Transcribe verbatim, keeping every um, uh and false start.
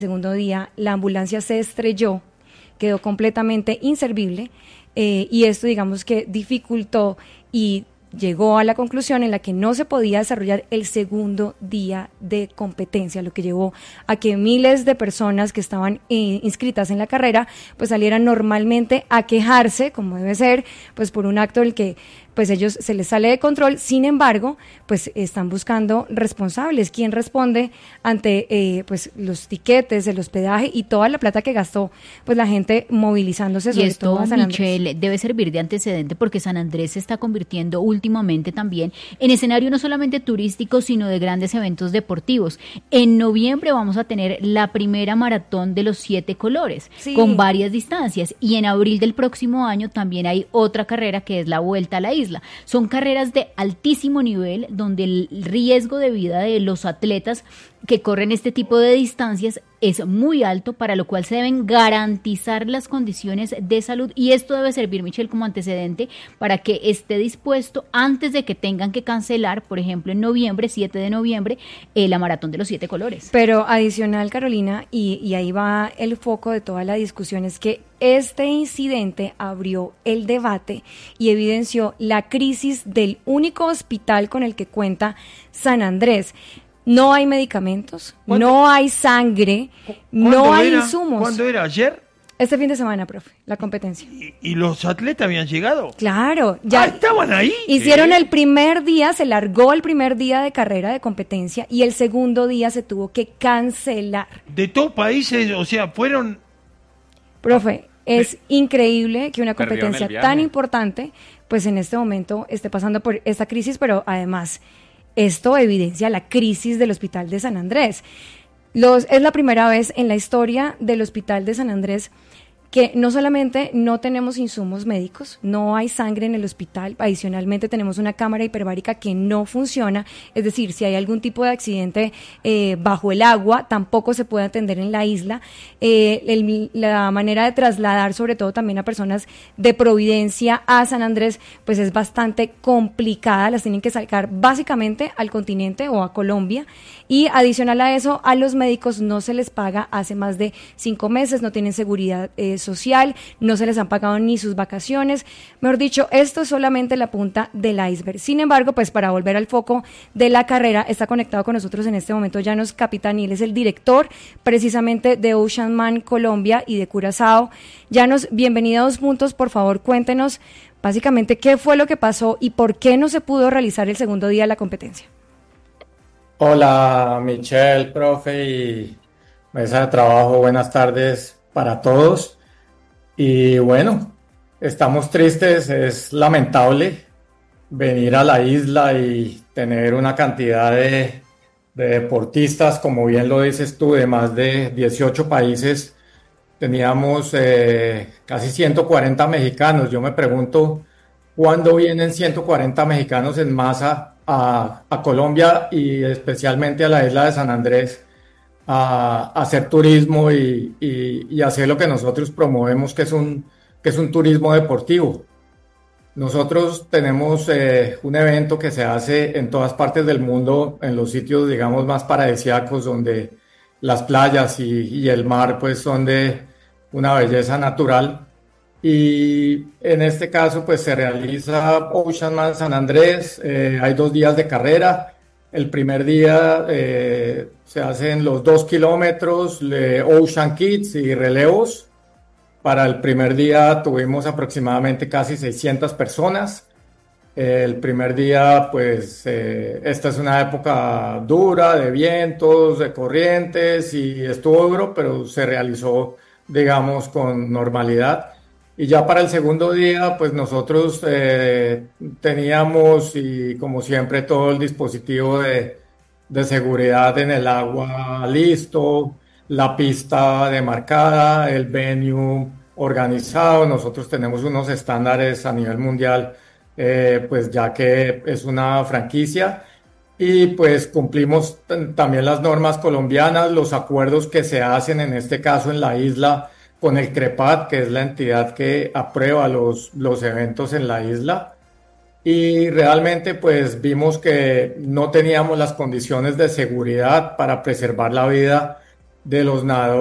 segundo día la ambulancia se estrelló, quedó completamente inservible eh, y esto digamos que dificultó y llegó a la conclusión en la que no se podía desarrollar el segundo día de competencia, lo que llevó a que miles de personas que estaban eh, inscritas en la carrera pues salieran normalmente a quejarse, como debe ser, pues por un acto del que pues ellos se les sale de control. Sin embargo, pues están buscando responsables. ¿Quién responde ante eh, pues los tiquetes, el hospedaje y toda la plata que gastó pues la gente movilizándose sobre y esto, todo a San Andrés? Michelle, debe servir de antecedente porque San Andrés se está convirtiendo últimamente también en escenario no solamente turístico, sino de grandes eventos deportivos. En noviembre vamos a tener la primera maratón de los siete colores, sí, con varias distancias, y en abril del próximo año también hay otra carrera que es la Vuelta a la Isla. Son carreras de altísimo nivel donde el riesgo de vida de los atletas que corren este tipo de distancias es muy alto, para lo cual se deben garantizar las condiciones de salud, y esto debe servir, Michelle, como antecedente para que esté dispuesto antes de que tengan que cancelar, por ejemplo, en noviembre, siete de noviembre, eh, la maratón de los siete colores. Pero adicional, Carolina, y, y ahí va el foco de toda la discusión, es que este incidente abrió el debate y evidenció la crisis del único hospital con el que cuenta San Andrés. No hay medicamentos, no hay sangre, no hay era? insumos. ¿Cuándo era? ¿Ayer? Este fin de semana, profe, la competencia. ¿Y, y los atletas habían llegado? Claro. Ya ah, ¿estaban ahí? Hicieron ¿Sí? el primer día, se largó el primer día de carrera de competencia y el segundo día se tuvo que cancelar. De todos países, o sea, fueron... Profe, es Me... increíble que una competencia tan importante, pues en este momento esté pasando por esta crisis, pero además... esto evidencia la crisis del Hospital de San Andrés. Los, es la primera vez en la historia del Hospital de San Andrés que no solamente no tenemos insumos médicos, no hay sangre en el hospital, adicionalmente tenemos una cámara hiperbárica que no funciona, es decir, si hay algún tipo de accidente eh, bajo el agua, tampoco se puede atender en la isla. Eh, el, la manera de trasladar, sobre todo también a personas de Providencia a San Andrés, pues es bastante complicada, las tienen que sacar básicamente al continente o a Colombia, y adicional a eso, a los médicos no se les paga hace más de cinco meses, no tienen seguridad eh, social, no se les han pagado ni sus vacaciones. Mejor dicho, esto es solamente la punta del iceberg. Sin embargo, pues para volver al foco de la carrera, está conectado con nosotros en este momento Llanos Capitanil, es el director precisamente de Ocean Man Colombia y de Curazao. Llanos, bienvenido a Dos Puntos, por favor cuéntenos básicamente qué fue lo que pasó y por qué no se pudo realizar el segundo día de la competencia. Hola Michelle, profe y mesa de trabajo, buenas tardes para todos. Y bueno, estamos tristes, es lamentable venir a la isla y tener una cantidad de, de deportistas, como bien lo dices tú, de más de dieciocho países. Teníamos eh, casi ciento cuarenta mexicanos. Yo me pregunto, ¿cuándo vienen ciento cuarenta mexicanos en masa a, a Colombia y especialmente a la isla de San Andrés a, a hacer turismo y, y, y hacer lo que nosotros promovemos, que es un, que es un turismo deportivo? Nosotros tenemos eh, un evento que se hace en todas partes del mundo, en los sitios, digamos, más paradisíacos, donde las playas y, y el mar pues son de una belleza natural. Y en este caso pues se realiza Ocean Man San Andrés. Eh, hay dos días de carrera. El primer día eh, se hacen los dos kilómetros de Ocean Kids y relevos. Para el primer día tuvimos aproximadamente casi seiscientas personas. El primer día, pues, eh, esta es una época dura de vientos, de corrientes, y estuvo duro, pero se realizó, digamos, con normalidad. Y ya para el segundo día, pues nosotros eh, teníamos, y como siempre, todo el dispositivo de, de seguridad en el agua listo, la pista demarcada, el venue organizado. Nosotros tenemos unos estándares a nivel mundial, eh, pues ya que es una franquicia, y pues cumplimos t- también las normas colombianas, los acuerdos que se hacen en este caso en la isla con el CREPAT, que es la entidad que aprueba los, los eventos en la isla. Y realmente pues vimos que no teníamos las condiciones de seguridad para preservar la vida de los nadadores